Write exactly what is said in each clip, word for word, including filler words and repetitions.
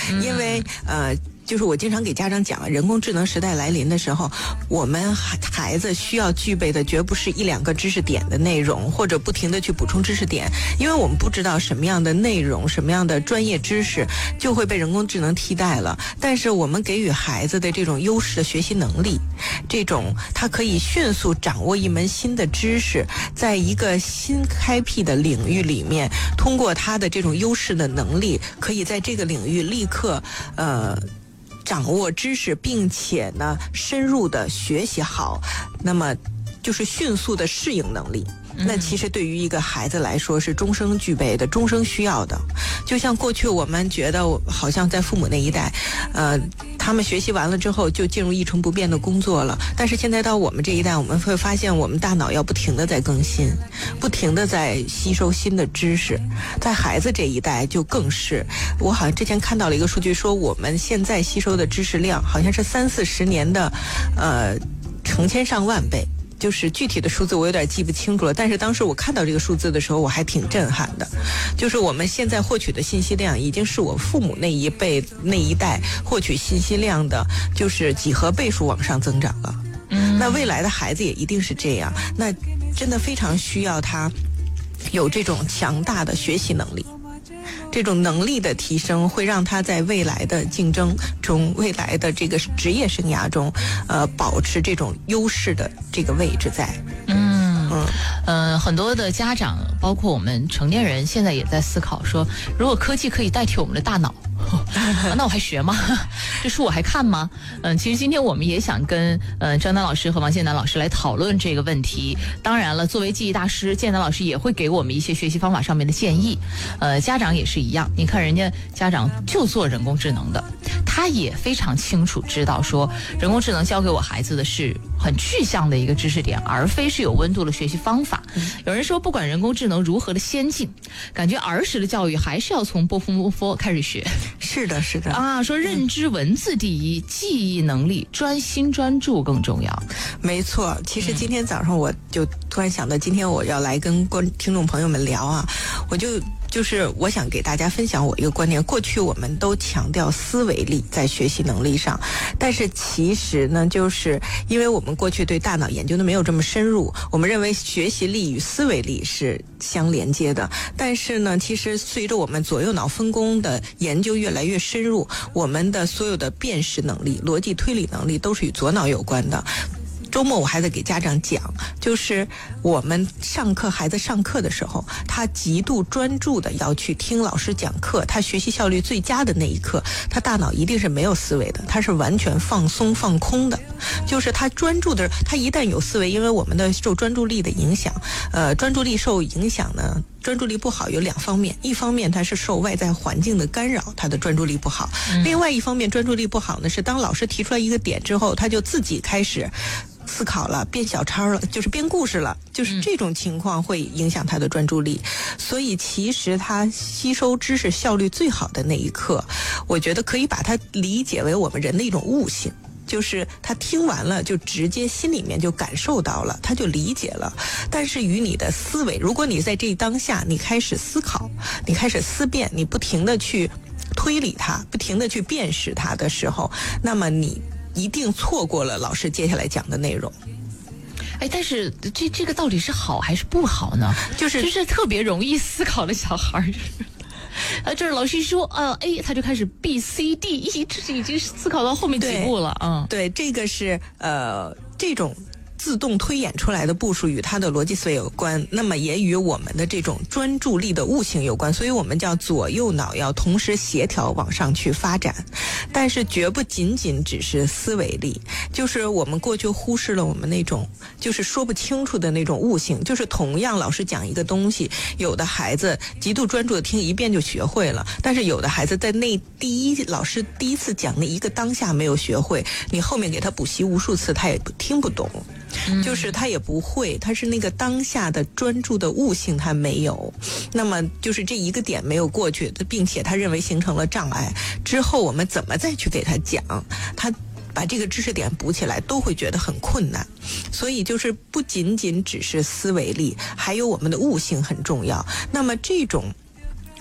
因为呃。就是我经常给家长讲，人工智能时代来临的时候，我们孩子需要具备的绝不是一两个知识点的内容，或者不停地去补充知识点，因为我们不知道什么样的内容、什么样的专业知识就会被人工智能替代了。但是我们给予孩子的这种优势的学习能力，这种他可以迅速掌握一门新的知识，在一个新开辟的领域里面，通过他的这种优势的能力，可以在这个领域立刻呃。掌握知识，并且呢深入的学习好，那么就是迅速的适应能力。那其实对于一个孩子来说是终生具备的，终生需要的。就像过去我们觉得好像在父母那一代，呃，他们学习完了之后就进入一成不变的工作了。但是现在到我们这一代，我们会发现我们大脑要不停的在更新，不停的在吸收新的知识。在孩子这一代就更是，我好像之前看到了一个数据说，我们现在吸收的知识量好像是三四十年的，呃，成千上万倍。就是具体的数字我有点记不清楚了，但是当时我看到这个数字的时候我还挺震撼的，就是我们现在获取的信息量已经是我父母那一辈那一代获取信息量的就是几何倍数往上增长了。嗯，那未来的孩子也一定是这样，那真的非常需要他有这种强大的学习能力。这种能力的提升会让他在未来的竞争中，未来的这个职业生涯中，呃，保持这种优势的这个位置在。 嗯嗯呃，很多的家长，包括我们成年人，现在也在思考说，如果科技可以代替我们的大脑，那我还学吗？这书我还看吗？嗯、呃，其实今天我们也想跟呃张丹老师和王建南老师来讨论这个问题。当然了，作为记忆大师，建南老师也会给我们一些学习方法上面的建议。呃，家长也是一样，你看人家家长就做人工智能的，他也非常清楚知道说，人工智能教给我孩子的是很具象的一个知识点，而非是有温度的学习方法。嗯、有人说，不管人工智能如何的先进，感觉儿时的教育还是要从波夫波夫开始学。 是的，是的啊，说认知文字第一，嗯、记忆能力、专心专注更重要。 没错，其实今天早上我就突然想到，今天我要来跟观听众朋友们聊啊，我就。就是我想给大家分享我一个观念，过去我们都强调思维力在学习能力上，但是其实呢，就是因为我们过去对大脑研究的没有这么深入，我们认为学习力与思维力是相连接的。但是呢，其实随着我们左右脑分工的研究越来越深入，我们的所有的辨识能力、逻辑推理能力都是与左脑有关的。周末我还在给家长讲，就是我们上课孩子上课的时候，他极度专注的要去听老师讲课，他学习效率最佳的那一刻，他大脑一定是没有思维的，他是完全放松放空的。就是他专注的，他一旦有思维，因为我们的受专注力的影响，呃，专注力受影响呢，专注力不好有两方面，一方面它是受外在环境的干扰，他的专注力不好；嗯、另外一方面，专注力不好呢，是当老师提出来一个点之后，他就自己开始思考了，编小抄了，就是编故事了，就是这种情况会影响他的专注力。所以其实他吸收知识效率最好的那一刻，我觉得可以把它理解为我们人的一种悟性。就是他听完了就直接心里面就感受到了，他就理解了。但是与你的思维，如果你在这当下你开始思考，你开始思辨，你不停地去推理它，不停地去辨识它的时候，那么你一定错过了老师接下来讲的内容。 哎，但是这这个到底是好还是不好呢？就是就是特别容易思考的小孩儿。呃，这是老师说，呃 ，A， 他就开始 B C D E， 这是已经思考到后面几步了，嗯， 对，这个是呃这种自动推演出来的步数与它的逻辑思维有关，那么也与我们的这种专注力的悟性有关，所以我们叫左右脑要同时协调往上去发展，但是绝不仅仅只是思维力，就是我们过去忽视了我们那种就是说不清楚的那种悟性，就是同样老师讲一个东西，有的孩子极度专注的听一遍就学会了，但是有的孩子在那第一老师第一次讲那一个当下没有学会，你后面给他补习无数次他也听不懂，就是他也不会，他是那个当下的专注的悟性他没有，那么就是这一个点没有过去，并且他认为形成了障碍，之后我们怎么再去给他讲，他把这个知识点补起来都会觉得很困难。所以就是不仅仅只是思维力，还有我们的悟性很重要。那么这种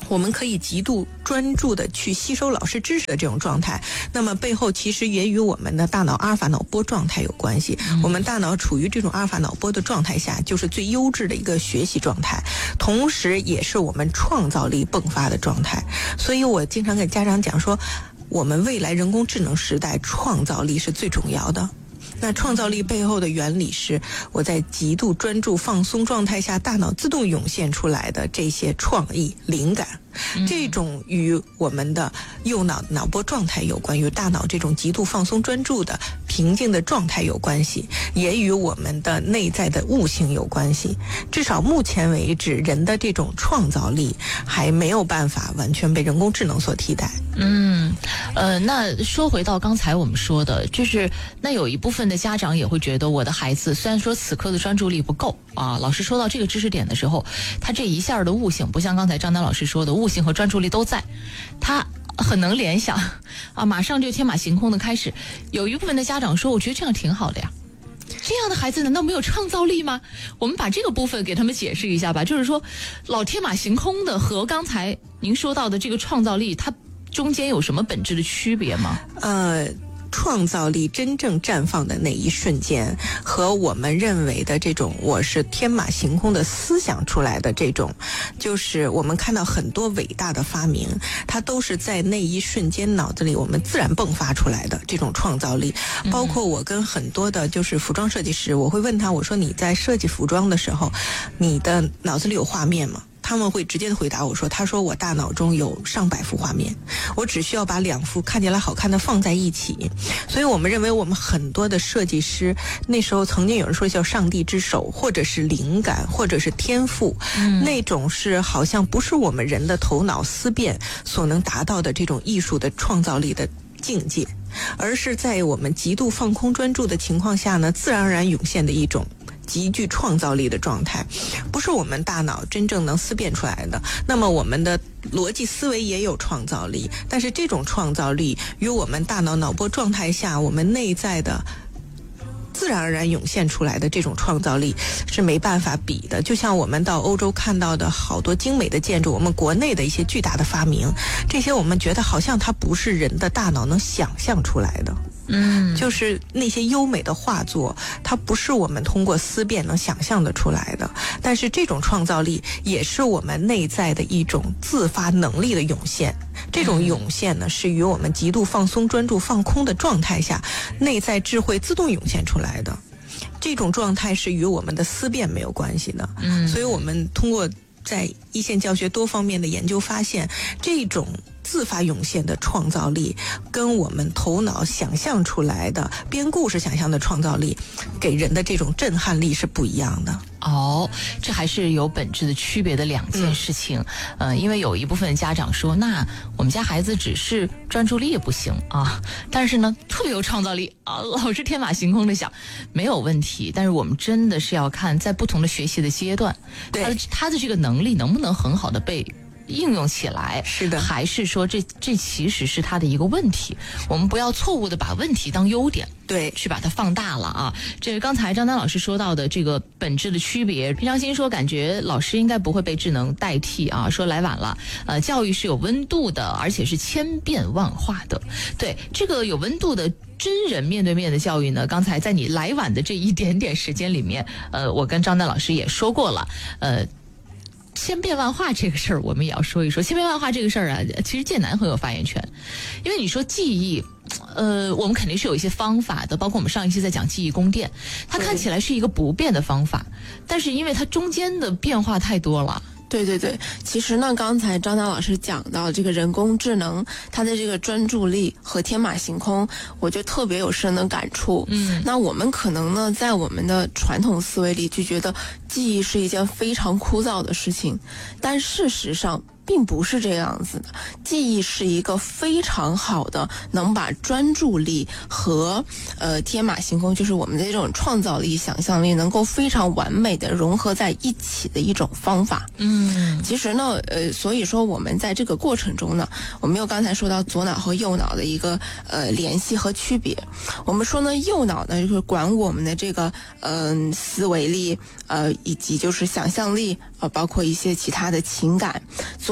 我们可以极度专注的去吸收老师知识的这种状态，那么背后其实也与我们的大脑阿尔法脑波状态有关系。嗯、我们大脑处于这种阿尔法脑波的状态下，就是最优质的一个学习状态，同时也是我们创造力迸发的状态。所以我经常跟家长讲说，我们未来人工智能时代，创造力是最重要的。那创造力背后的原理是我在极度专注放松状态下，大脑自动涌现出来的这些创意灵感，这种与我们的右脑脑波状态有关，与大脑这种极度放松专注的平静的状态有关系，也与我们的内在的悟性有关系。至少目前为止，人的这种创造力还没有办法完全被人工智能所替代。 嗯，呃，那说回到刚才我们说的，就是那有一部分的家长也会觉得，我的孩子虽然说此刻的专注力不够啊，老师说到这个知识点的时候，他这一下的悟性不像刚才张丹老师说的，悟性和专注力都在，他很能联想啊，马上就天马行空的开始。有一部分的家长说，我觉得这样挺好的呀。这样的孩子难道没有创造力吗？我们把这个部分给他们解释一下吧，就是说老天马行空的和刚才您说到的这个创造力，它中间有什么本质的区别吗？ 呃创造力真正绽放的那一瞬间，和我们认为的这种我是天马行空的思想出来的这种，就是我们看到很多伟大的发明，它都是在那一瞬间脑子里我们自然迸发出来的这种创造力。包括我跟很多的就是服装设计师，我会问他，我说你在设计服装的时候，你的脑子里有画面吗？他们会直接的回答我说，他说我大脑中有上百幅画面，我只需要把两幅看起来好看的放在一起。所以我们认为我们很多的设计师，那时候曾经有人说叫上帝之手，或者是灵感，或者是天赋、嗯、那种是好像不是我们人的头脑思辨所能达到的这种艺术的创造力的境界，而是在我们极度放空专注的情况下呢，自然而然涌现的一种极具创造力的状态，不是我们大脑真正能思辨出来的。那么我们的逻辑思维也有创造力，但是这种创造力与我们大脑脑波状态下我们内在的自然而然涌现出来的这种创造力是没办法比的。就像我们到欧洲看到的好多精美的建筑，我们国内的一些巨大的发明，这些我们觉得好像它不是人的大脑能想象出来的。嗯，就是那些优美的画作，它不是我们通过思辨能想象的出来的。但是这种创造力也是我们内在的一种自发能力的涌现。这种涌现呢，是与我们极度放松、专注、放空的状态下，内在智慧自动涌现出来的。这种状态是与我们的思辨没有关系的。嗯，所以我们通过在一线教学多方面的研究发现，这种自发涌现的创造力跟我们头脑想象出来的编故事想象的创造力给人的这种震撼力是不一样的。 哦，这还是有本质的区别的两件事情。嗯、呃，因为有一部分家长说，那我们家孩子只是专注力也不行啊，但是呢特别有创造力啊，老是天马行空的想，没有问题。但是我们真的是要看在不同的学习的阶段，他的他的这个能力能不能很好的被应用起来。 是的， 还是说这这其实是他的一个问题，我们不要错误的把问题当优点， 对， 去把它放大了啊。这个刚才张丹老师说到的这个本质的区别，平常心说感觉老师应该不会被智能代替啊，说来晚了。呃，教育是有温度的，而且是千变万化的。对，这个有温度的真人面对面的教育呢，刚才在你来晚的这一点点时间里面，呃，我跟张丹老师也说过了，呃。千变万化这个事儿，我们也要说一说。千变万化这个事儿啊，其实建南很有发言权，因为你说记忆，呃，我们肯定是有一些方法的，包括我们上一期在讲记忆宫殿，它看起来是一个不变的方法，但是因为它中间的变化太多了。 对对对，其实呢，刚才张丹老师讲到这个人工智能，它的这个专注力和天马行空，我就特别有深的感触。嗯，那我们可能呢，在我们的传统思维里就觉得记忆是一件非常枯燥的事情，但事实上并不是这样子的。记忆是一个非常好的能把专注力和呃天马行空，就是我们的这种创造力、想象力能够非常完美的融合在一起的一种方法。嗯，其实呢，呃，所以说我们在这个过程中呢，我们又刚才说到左脑和右脑的一个呃联系和区别。我们说呢，右脑呢就是管我们的这个嗯、呃、思维力，呃以及就是想象力，呃包括一些其他的情感。左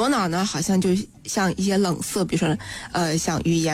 左脑呢好像就像一些冷色，比如说呃像语言